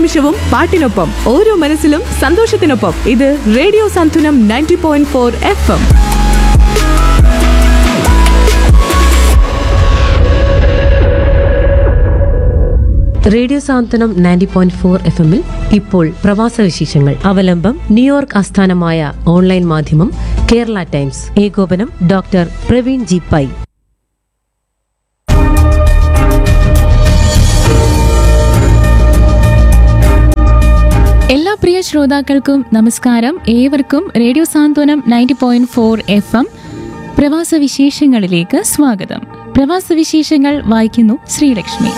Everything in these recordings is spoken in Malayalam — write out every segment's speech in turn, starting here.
നിമിഷവും പാട്ടിനൊപ്പം, ഓരോ മനസ്സിലും സന്തോഷത്തിനൊപ്പം. ഇത് റേഡിയോ സാന്ത്വനം 90.4 FM. റേഡിയോ സാന്ത്വനം 90.4 FM-ൽ ഇപ്പോൾ പ്രവാസ വിശേഷങ്ങൾ. അവലംബം ന്യൂയോർക്ക് ആസ്ഥാനമായ ഓൺലൈൻ മാധ്യമം കേരള ടൈംസ്. ഏകോപനം ഡോക്ടർ പ്രവീൺ ജി പൈ. എല്ലാ പ്രിയ ശ്രോതാക്കൾക്കും നമസ്കാരം. ഏവർക്കും റേഡിയോ സാന്ത്വനം 90.4 FM പ്രവാസ വിശേഷങ്ങളിലേക്ക് സ്വാഗതം. പ്രവാസ വിശേഷങ്ങൾ വായിക്കുന്നു ശ്രീലക്ഷ്മി.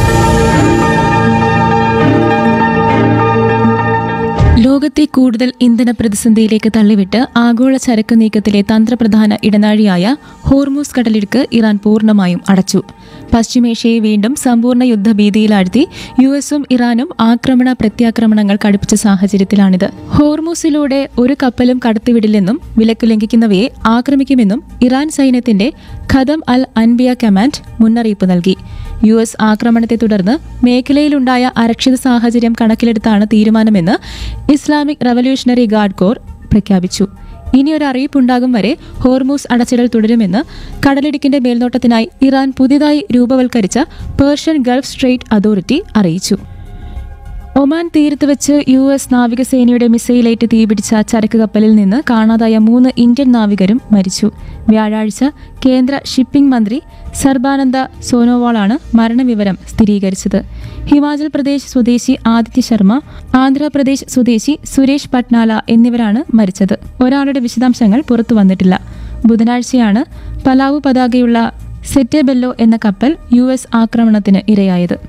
ലോകത്തെ കൂടുതൽ ഇന്ധന പ്രതിസന്ധിയിലേക്ക് തള്ളിവിട്ട് ആഗോള ചരക്ക് നീക്കത്തിലെ തന്ത്രപ്രധാന ഇടനാഴിയായ ഹോർമൂസ് കടലിടുക്ക് ഇറാൻ പൂർണ്ണമായും അടച്ചു. പശ്ചിമേഷ്യയെ വീണ്ടും സമ്പൂർണ്ണ യുദ്ധഭീതിയിലാഴ്ത്തി യുഎസും ഇറാനും ആക്രമണ പ്രത്യാക്രമണങ്ങൾ കടുപ്പിച്ച സാഹചര്യത്തിലാണിത്. ഹോർമൂസിലൂടെ ഒരു കപ്പലും കടത്തിവിടില്ലെന്നും വിലക്ക് ലംഘിക്കുന്നവയെ ആക്രമിക്കുമെന്നും ഇറാൻ സൈന്യത്തിന്റെ ഖദം അൽ അൻബിയ കമാൻഡ് മുന്നറിയിപ്പ് നൽകി. യുഎസ് ആക്രമണത്തെ തുടർന്ന് മേഖലയിലുണ്ടായ അരക്ഷിത സാഹചര്യം കണക്കിലെടുത്താണ് തീരുമാനമെന്ന് ഇസ്ലാമിക് റവല്യൂഷണറി ഗാർഡ് കോർ പ്രഖ്യാപിച്ചു. ഇനിയൊരു അറിയിപ്പുണ്ടാകും വരെ ഹോർമൂസ് അടച്ചിടൽ തുടരുമെന്ന് കടലിടുക്കിന്റെ മേൽനോട്ടത്തിനായി ഇറാൻ പുതിയതായി രൂപവൽക്കരിച്ച പേർഷ്യൻ ഗൾഫ് സ്ട്രെയിറ്റ് അതോറിറ്റി അറിയിച്ചു. ഒമാൻ തീരത്ത് വെച്ച് യുഎസ് നാവികസേനയുടെ മിസൈലേറ്റ് തീപിടിച്ച ചരക്ക് കപ്പലിൽ നിന്ന് കാണാതായ 3 ഇന്ത്യൻ നാവികരും മരിച്ചു. വ്യാഴാഴ്ച കേന്ദ്ര ഷിപ്പിംഗ് മന്ത്രി സർബാനന്ദ സോനോവാളാണ് മരണവിവരം സ്ഥിരീകരിച്ചത്. ഹിമാചൽ പ്രദേശ് സ്വദേശി ആദിത്യ ശർമ്മ, ആന്ധ്രാപ്രദേശ് സ്വദേശി സുരേഷ് പട്നാല എന്നിവരാണ് മരിച്ചത്. ഒരാളുടെ വിശദാംശങ്ങൾ പുറത്തു വന്നിട്ടില്ല. ബുധനാഴ്ചയാണ് പലാവു പതാകയുള്ള സെറ്റബെല്ലോ എന്ന കപ്പൽ യുഎസ് ആക്രമണത്തിന് ഇരയായത്.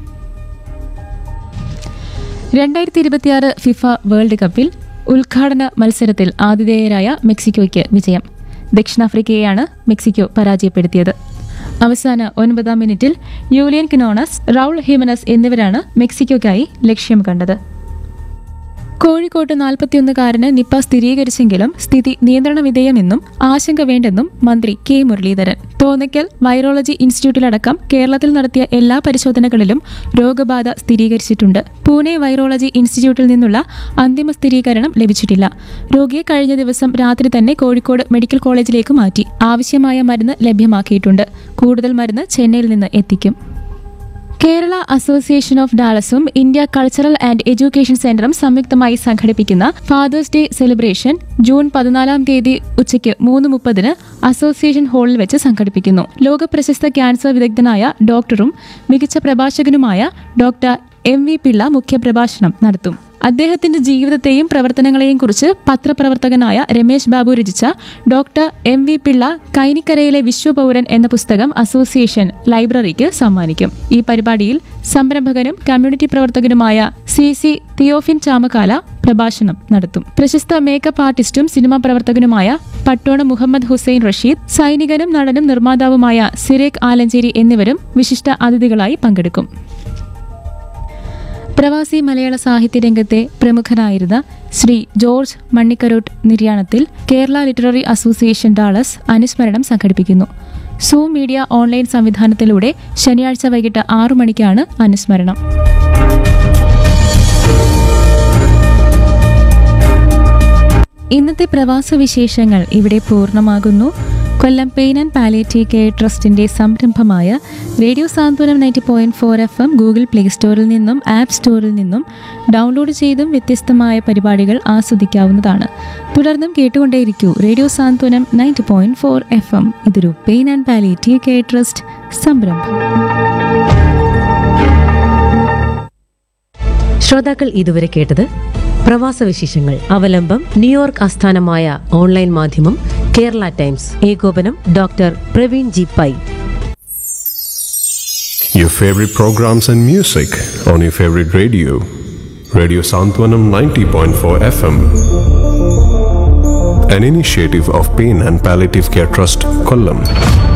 2026 ഫിഫ വേൾഡ് കപ്പിൽ ഉദ്ഘാടന മത്സരത്തിൽ ആതിഥേയരായ മെക്സിക്കോയ്ക്ക് വിജയം. ദക്ഷിണാഫ്രിക്കയെയാണ് മെക്സിക്കോ പരാജയപ്പെടുത്തിയത്. അവസാന 9-ാം മിനിറ്റിൽ യൂലിയൻ കിനോണസ്, റൗൾ ഹിമനസ് എന്നിവരാണ് മെക്സിക്കോയ്ക്കായി ലക്ഷ്യം കണ്ടത്. കോഴിക്കോട്ട് 41-കാരന് നിപ്പ സ്ഥിരീകരിച്ചെങ്കിലും സ്ഥിതി നിയന്ത്രണ വിധേയമെന്നും ആശങ്ക വേണ്ടെന്നും മന്ത്രി കെ മുരളീധരൻ. തോന്നയ്ക്കൽ വൈറോളജി ഇൻസ്റ്റിറ്റ്യൂട്ടിലടക്കം കേരളത്തിൽ നടത്തിയ എല്ലാ പരിശോധനകളിലും രോഗബാധ സ്ഥിരീകരിച്ചിട്ടുണ്ട്. പൂനെ വൈറോളജി ഇൻസ്റ്റിറ്റ്യൂട്ടിൽ നിന്നുള്ള അന്തിമ സ്ഥിരീകരണം ലഭിച്ചിട്ടില്ല. രോഗിയെ കഴിഞ്ഞ ദിവസം രാത്രി തന്നെ കോഴിക്കോട് മെഡിക്കൽ കോളേജിലേക്ക് മാറ്റി. ആവശ്യമായ മരുന്ന് ലഭ്യമാക്കിയിട്ടുണ്ട്. കൂടുതൽ മരുന്ന് ചെന്നൈയിൽ നിന്ന് എത്തിക്കും. Kerala association of ഡാളസും India cultural and education സെന്ററും സംയുക്തമായി സംഘടിപ്പിക്കുന്ന ഫാദേഴ്സ് ഡേ സെലിബ്രേഷൻ ജൂൺ 14-ാം തീയതി ഉച്ചയ്ക്ക് 3:30 അസോസിയേഷൻ ഹാളിൽ വെച്ച് സംഘടിപ്പിക്കുന്നു. ലോകപ്രശസ്ത ക്യാൻസർ വിദഗ്ധനായ ഡോക്ടറും മികച്ച പ്രഭാഷകനുമായ ഡോക്ടർ MV പിള്ള മുഖ്യപ്രഭാഷണം നടത്തും. അദ്ദേഹത്തിന്റെ ജീവിതത്തെയും പ്രവർത്തനങ്ങളെയും കുറിച്ച് പത്രപ്രവർത്തകനായ രമേശ് ബാബു രചിച്ച ഡോക്ടർ MV പിള്ള കൈനിക്കരയിലെ വിശ്വപൗരൻ എന്ന പുസ്തകം അസോസിയേഷൻ ലൈബ്രറിക്ക് സമ്മാനിക്കും. ഈ പരിപാടിയിൽ സംരംഭകനും കമ്മ്യൂണിറ്റി പ്രവർത്തകനുമായ CC തിയോഫിൻ ചാമക്കാല പ്രഭാഷണം നടത്തും. പ്രശസ്ത മേക്കപ്പ് ആർട്ടിസ്റ്റും സിനിമാ പ്രവർത്തകനുമായ പട്ടോണ മുഹമ്മദ് ഹുസൈൻ റഷീദ്, സൈനികനും നടനും നിർമ്മാതാവുമായ സിറേഖ് ആലഞ്ചേരി എന്നിവരും വിശിഷ്ട അതിഥികളായി പങ്കെടുക്കും. പ്രവാസി മലയാള സാഹിത്യ രംഗത്തെ പ്രമുഖനായിരുന്ന ശ്രീ ജോർജ് മണ്ണിക്കരോട്ട് നിര്യാണത്തിൽ കേരള ലിറ്റററി അസോസിയേഷൻ ഡാളസ് അനുസ്മരണം സംഘടിപ്പിക്കുന്നു. സൂം മീഡിയ ഓൺലൈൻ സംവിധാനത്തിലൂടെ ശനിയാഴ്ച വൈകിട്ട് 6 മണിക്കാണ് അനുസ്മരണം. ഇന്നത്തെ പ്രവാസ വിശേഷങ്ങൾ ഇവിടെ പൂർണ്ണമാകുന്നു. കൊല്ലം പെയിൻ ആൻഡ് പാലിയേറ്റീവ് കെയർ ട്രസ്റ്റിന്റെ സംരംഭമായ റേഡിയോ സാന്ത്വനം 90.4 FM ഗൂഗിൾ പ്ലേ സ്റ്റോറിൽ നിന്നും ആപ്പ് സ്റ്റോറിൽ നിന്നും ഡൗൺലോഡ് ചെയ്തും വ്യത്യസ്തമായ പരിപാടികൾ ആസ്വദിക്കാവുന്നതാണ്. തുടർന്നും കേട്ടുകൊണ്ടേയിരിക്കൂ റേഡിയോ സാന്ത്വനം 90.4 FM. ഇതൊരു pain and palliative care trust സംരംഭം. ശ്രോതാക്കൾ ഇതുവരെ കേട്ടത് പ്രവാസ വിശേഷങ്ങൾ. അവലംബം ന്യൂയോർക്ക് ആസ്ഥാനമായ ഓൺലൈൻ മാധ്യമം കേരള ടൈംസ്. ഏകോപനം doctor Praveen G pi. Your favorite programs and music on your favorite radio. Radio Santwanam 90.4 FM. An initiative of Pain and Palliative Care Trust, Kollam.